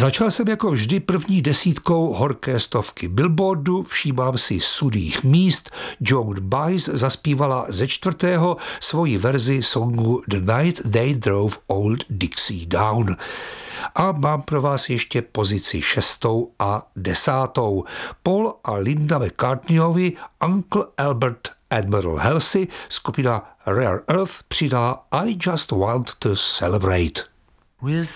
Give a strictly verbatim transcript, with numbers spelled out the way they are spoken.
Začal jsem jako vždy první desítkou horké stovky Billboardu, všímám si sudých míst. Joan Baez zaspívala ze čtvrtého svoji verzi songu The Night They Drove Old Dixie Down. A mám pro vás ještě pozici šestou a desátou. Paul a Linda McCartneyovi Uncle Albert Admiral Halsey, skupina Rare Earth přidá I Just Want to Celebrate.